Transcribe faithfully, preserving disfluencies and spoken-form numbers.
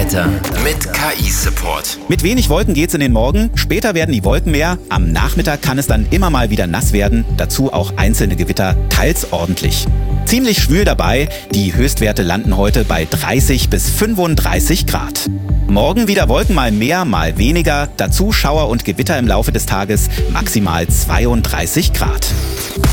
Wetter mit K I-Support. Mit wenig Wolken geht's in den Morgen, später werden die Wolken mehr, am Nachmittag kann es dann immer mal wieder nass werden, dazu auch einzelne Gewitter, teils ordentlich. Ziemlich schwül dabei, die Höchstwerte landen heute bei dreißig bis fünfunddreißig Grad. Morgen wieder Wolken mal mehr, mal weniger, dazu Schauer und Gewitter im Laufe des Tages, maximal zweiunddreißig Grad.